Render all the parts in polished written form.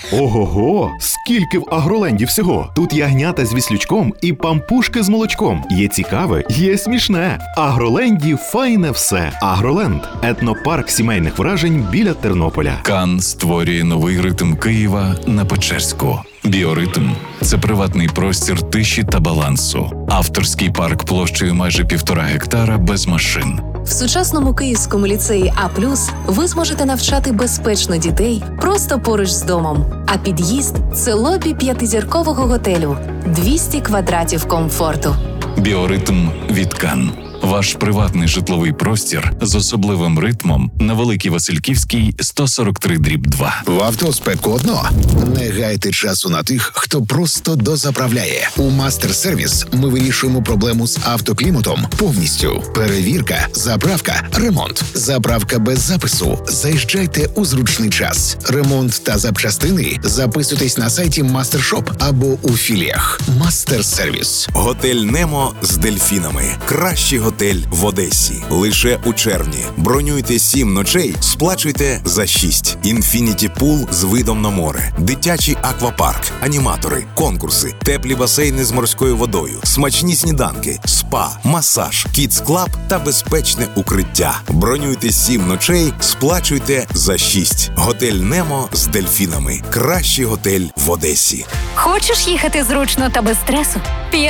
Ого-го! Скільки в Агроленді всього! Тут ягнята з віслючком і пампушки з молочком. Є цікаве, є смішне. В Агроленді файне все. Агроленд – етнопарк сімейних вражень біля Тернополя. Кан створює новий ритм Києва на Печерську. Біоритм – це приватний простір тиші та балансу. Авторський парк площею майже 1,5 гектара без машин. В сучасному Київському ліцеї А+, ви зможете навчати безпечно дітей просто поруч з домом. А під'їзд – це лобі 5-зіркового готелю. 200 квадратів комфорту. Біоритм від Кан. Ваш приватний житловий простір з особливим ритмом на Великій Васильківській, 143/2. В автоспекодно. Не гайте часу на тих, хто просто дозаправляє. У Мастер-сервіс ми вирішуємо проблему з автокліматом повністю. Перевірка, заправка, ремонт. Заправка без запису. Заїжджайте у зручний час. Ремонт та запчастини записуйтесь на сайті Мастершоп або у філіях. Мастер-сервіс. Готель Немо з дельфінами. Кращий готель в Одесі. Лише у червні. Бронюйте 7 ночей, сплачуйте за 6. Інфініті пул з видом на море. Дитячий аквапарк. Аніматори. Конкурси. Теплі басейни з морською водою. Смачні сніданки. Спа. Масаж. Кідс-клаб та безпечне укриття. Бронюйте 7 ночей, сплачуйте за 6. Готель Немо з дельфінами. Кращий готель в Одесі. Хочеш їхати зручно та без стресу?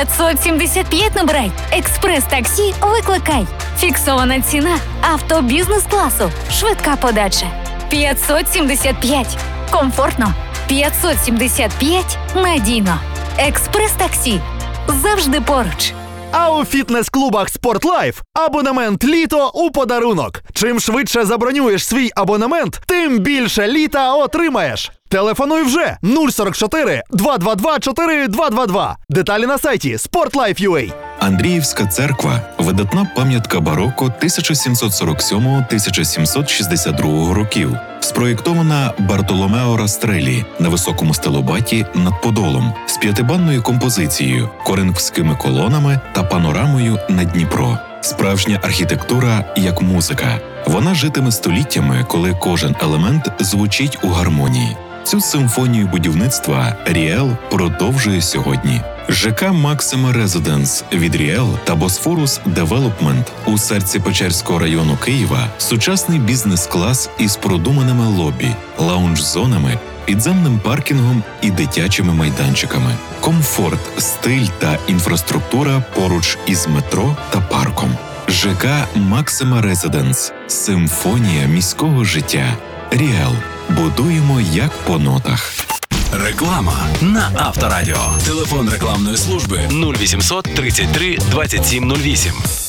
575 набирай. Експрес-таксі викликай. Фіксована ціна. Авто бізнес-класу. Швидка подача. 575. Комфортно. 575. Надійно. Експрес-таксі. Завжди поруч. А у фітнес-клубах «Спортлайф» абонемент «Літо» у подарунок. Чим швидше забронюєш свій абонемент, тим більше літа отримаєш. Телефонуй вже 044 222 4222. Деталі на сайті sportlife.ua. Андріївська церква – видатна пам'ятка бароко 1747-1762 років, спроєктована Бартоломео Растреллі на високому стелобаті над Подолом з 5-банною композицією, коринфськими колонами та панорамою на Дніпро. Справжня архітектура як музика. Вона житиме століттями, коли кожен елемент звучить у гармонії. Цю симфонію будівництва Ріел продовжує сьогодні. ЖК «Максима Резиденс» від Ріел та Босфорус Девелопмент у серці Печерського району Києва – сучасний бізнес-клас із продуманими лобі, лаунж-зонами, підземним паркінгом і дитячими майданчиками. Комфорт, стиль та інфраструктура поруч із метро та парком. ЖК «Максима Резиденс» – симфонія міського життя. Ріел. Будуємо як по нотах. Реклама на Авторадіо. Телефон рекламної служби 0800 33 27 08.